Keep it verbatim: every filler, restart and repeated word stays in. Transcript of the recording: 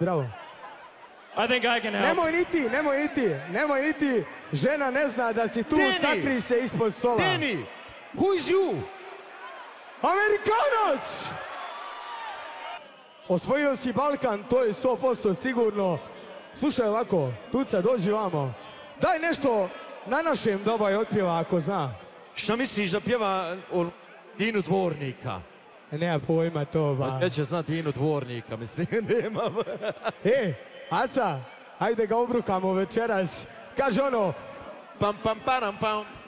bravo. I think I can help. Nemoj ni ti, nemoj ni ti, nemoj ni ti. Žena ne zna da si tu, Danny. sakri se ispod stola. Danny, who is you? Amerikanac! Osvojio si Balkan, to je sto posto sigurno. Slušaj ovako, Tuca, dođi vamo. Daj nešto na našem da ovaj otpjeva ako zna. Šta misliš da pjeva o Dinu Dvornika? Nema pojma to, ba. Ja će znati Dinu Dvornika, mislim, nemam. E, Aca, hajde ga obrukamo večeras. Kaže ono, Pam, pam, param, pam.